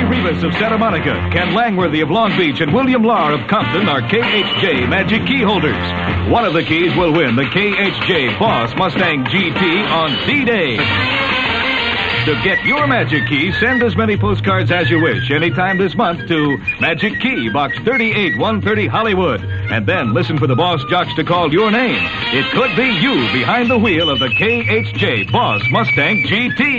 Rivas of Santa Monica, Ken Langworthy of Long Beach, and William Lahr of Compton are KHJ Magic Key holders. One of the keys will win the KHJ Boss Mustang GT on D-Day. To get your Magic Key, send as many postcards as you wish anytime this month to Magic Key, Box 38130 Hollywood. And then listen for the Boss Jocks to call your name. It could be you behind the wheel of the KHJ Boss Mustang GT.